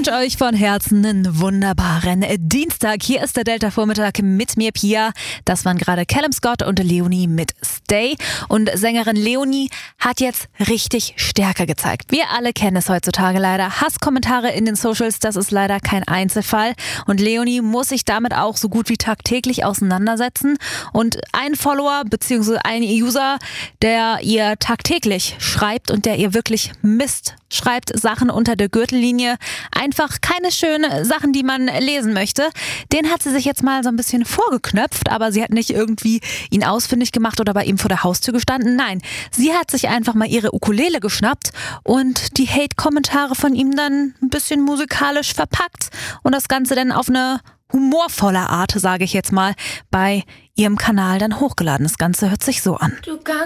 wünsche euch von Herzen einen wunderbaren Dienstag. Hier ist der Delta-Vormittag mit mir, Pia. Das waren gerade Callum Scott und Leonie mit Stay. Und Sängerin Leonie hat jetzt richtig Stärke gezeigt. Wir alle kennen es heutzutage leider. Hasskommentare in den Socials, das ist leider kein Einzelfall. Und Leonie muss sich damit auch so gut wie tagtäglich auseinandersetzen. Und ein Follower bzw. ein User, der ihr tagtäglich schreibt und der ihr wirklich Mist schreibt, Sachen unter der Gürtellinie, einfach keine schönen Sachen, die man lesen möchte. Den hat sie sich jetzt mal so ein bisschen vorgeknöpft, aber sie hat nicht irgendwie ihn ausfindig gemacht oder bei ihm vor der Haustür gestanden. Nein, sie hat sich einfach mal ihre Ukulele geschnappt und die Hate-Kommentare von ihm dann ein bisschen musikalisch verpackt und das Ganze dann auf eine humorvolle Art, sage ich jetzt mal, bei ihrem Kanal dann hochgeladen. Das Ganze hört sich so an.